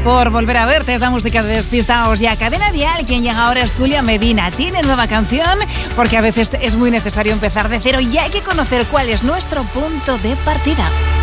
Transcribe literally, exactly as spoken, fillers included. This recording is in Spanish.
por volver a verte. Esa música de Despistaos y a Cadena Dial. Quien llega ahora es Julia Medina. Tiene nueva canción porque a veces es muy necesario empezar de cero y hay que conocer cuál es nuestro punto de partida.